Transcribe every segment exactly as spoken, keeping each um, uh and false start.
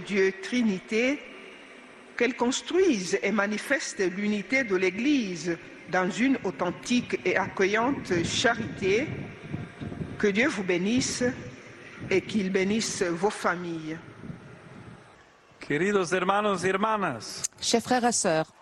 Dieu Trinité, qu'elle construise et manifeste l'unité de l'Église dans une authentique et accueillante charité. Que Dieu vous bénisse et qu'il bénisse vos familles. Queridos hermanos y hermanas, Chers frères et sœurs,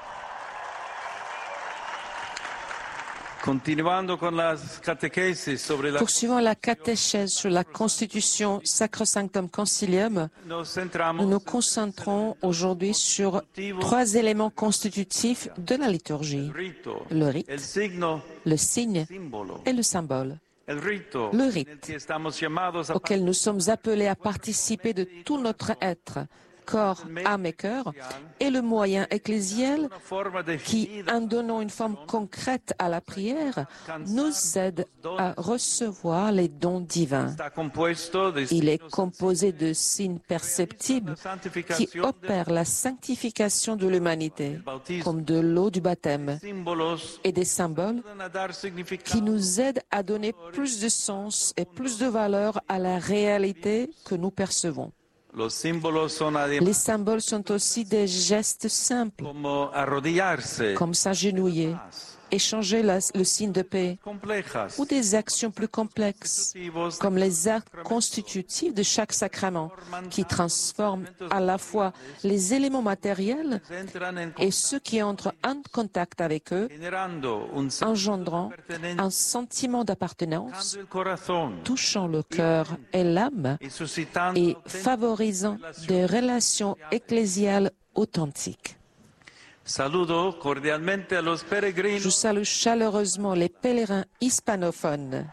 continuando con las catequesis sobre la poursuivant la catéchèse sur la Constitution Sacrosanctum Concilium, nos nous centramos nous concentrons aujourd'hui sur trois éléments constitutifs de la liturgie: rito, le el rite, signo, le signe símbolo, et le symbole, el rito, Le en rite, el que estamos llamados a auquel nous sommes appelés à participer de tout notre être, corps, âme et cœur, et le moyen ecclésial una forma qui, definida en donnant une forme concrète à la prière, nous aide à recevoir les dons divins. está compuesto de Il est signos composé de signes perceptibles qui opèrent la sanctification de l'humanité, comme de l'eau du baptême, símbolos et des symboles ayudan a dar significado qui nous aident à donner plus de sens et plus de valeur à la réalité que nous percevons. Los símbolos son además Les symboles sont aussi des gestes simples, como arrodillarse, comme s'agenouiller, échanger la- le signe de paix, complejas, ou des actions plus complexes, constitutivos comme les actes constitutifs de chaque sacrament, qui transforment à la fois les éléments matériels entran en et ceux qui entrent en contact avec eux, generando un sentido engendrant de pertenencia un sentiment d'appartenance, el corazón touchant le cœur et l'âme y suscitando et favorisant des relations ecclésiales authentiques. Saludo cordialmente a los peregrinos Je salue chaleureusement les pèlerins hispanophones.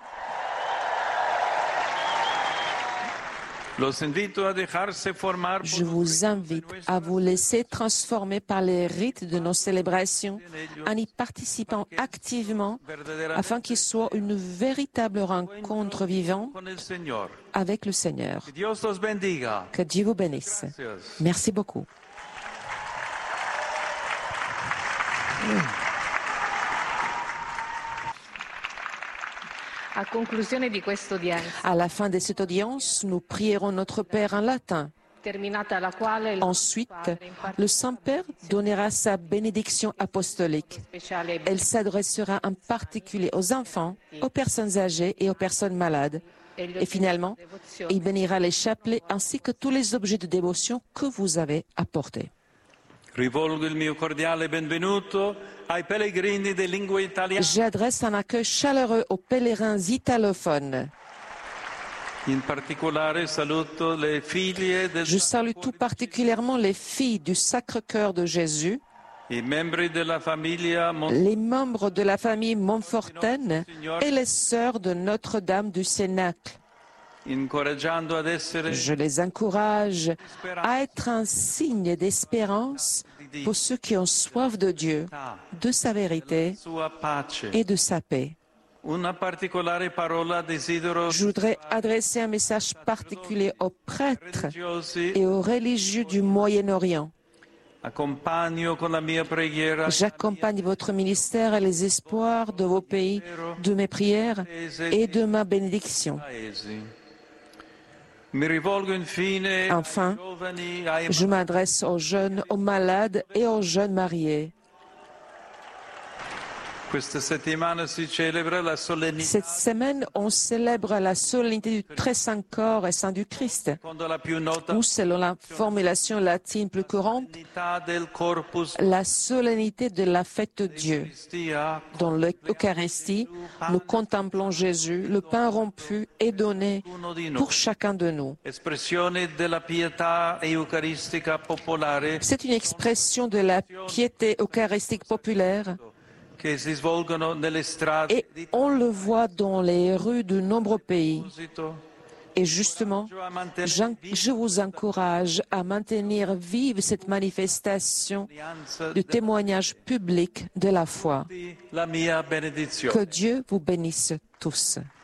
los invito a dejarse formar por Je los vous ritos invite de à nuestra vous laisser transformer par les rites de nos célébrations en y participant activement verdaderamente afin qu'il soit une véritable rencontre vivante con el Señor. avec le Seigneur. Que Dios los bendiga. Que Dieu vous bénisse. Gracias. Merci beaucoup. A conclusione di questa udienza, À la fin de cette audience, nous prierons notre Père en latin. terminata la quale il Ensuite, Padre impartirà le Saint-Père donnera sa bénédiction apostolique. speciale ai Elle s'adressera en particulier aux enfants, aux personnes âgées et aux personnes malades. e gli Et finalement, devozioni. il bénira les chapelets ainsi que tous les objets de dévotion que vous avez apportés. Rivolgo il mio cordiale benvenuto ai pellegrini di lingua italiana, J'adresse un accueil chaleureux aux pèlerins italophones. in particolare saluto le figlie del Je salue tout particulièrement les filles du Sacre-Cœur de Jésus, i membri della famiglia Mon- les membres de la famille Montfortaine et les sœurs de Notre-Dame du Cénacle. incoraggiando ad essere Je les encourage à être un signe d'espérance pour ceux qui ont soif de Dieu, de sa vérité sua pace. et de sa paix. Una particolare parola desidero Je voudrais adresser un message particulier aux prêtres religiosi. et aux religieux du Moyen-Orient. Accompagno con la mia preghiera J'accompagne votre ministère et les espoirs de vos pays, de mes prières et de ma bénédiction. paesi. Mi rivolgo infine Enfin, ai giovani, ai Je m'adresse aux jeunes, aux malades et aux jeunes mariés. Questa settimana si celebra la solennità Cette semaine, on célèbre la solennité du très saint corps et saint du Christ, secondo la più nota ou selon la formulation latine plus courante, solennità del Corpus la solennité de la fête de Dieu. Christia. Dans l'Eucharistie, nous contemplons Jésus, le pain rompu et donné Uno di noi, pour chacun de nous. espressione della pietà eucaristica popolare C'est une expression de la piété eucharistique populaire che si svolgono nelle strade et di on le voit dans les rues de nombreux pays. Proposito. Et justement, A mantenere j'en- je vous encourage à maintenir vive cette manifestation l'alleanza de témoignage public de la foi. la mia benedizione. Que Dieu vous bénisse tous.